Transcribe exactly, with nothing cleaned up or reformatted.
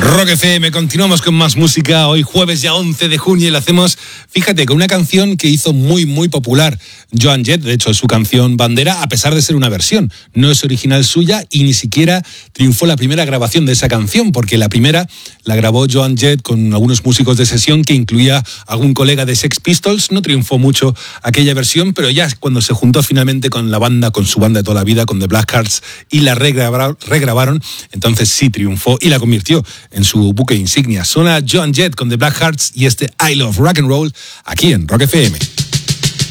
Rock F M, continuamos con más música. Hoy jueves ya once de junio y lo hacemos, fíjate, con una canción que hizo muy muy popular Joan Jett. De hecho es su canción bandera, a pesar de ser una versión. No es original suya y ni siquiera triunfó la primera grabación de esa canción, porque la primera la grabó Joan Jett con algunos músicos de sesión que incluía algún colega de Sex Pistols. No triunfó mucho aquella versión, pero ya cuando se juntó finalmente con la banda, con su banda de toda la vida, con The Blackhearts, y la regrabaron, regrabaron entonces sí triunfó y la convirtió en su buque insignia. Suena Joan Jett con The Blackhearts y este I Love Rock and Roll aquí en Rock F M.